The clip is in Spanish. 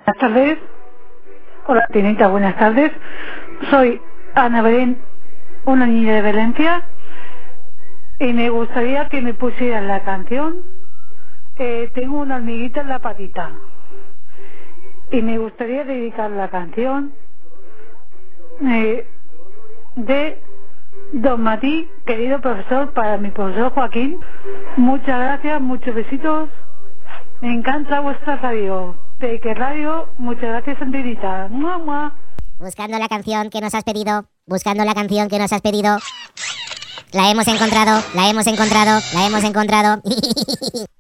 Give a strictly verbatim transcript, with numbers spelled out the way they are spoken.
Buenas tardes. Hola, Tinita, buenas tardes. Soy Ana Belén, una niña de Valencia, y me gustaría que me pusieran la canción eh, Tengo una hormiguita en la patita. Y me gustaría dedicar la canción eh, de Don Matí, querido profesor, para mi profesor Joaquín. Muchas gracias, muchos besitos. Me encanta vuestra radio. De que radio, muchas gracias, Antinita. ¡Mua, mua! Buscando la canción que nos has pedido, buscando la canción que nos has pedido. La hemos encontrado, la hemos encontrado, la hemos encontrado.